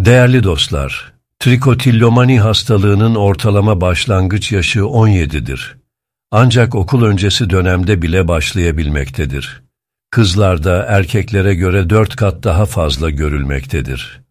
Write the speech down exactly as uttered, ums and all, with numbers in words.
Değerli dostlar, trikotillomani hastalığının ortalama başlangıç yaşı on yedidir. Ancak okul öncesi dönemde bile başlayabilmektedir. Kızlarda erkeklere göre dört kat daha fazla görülmektedir.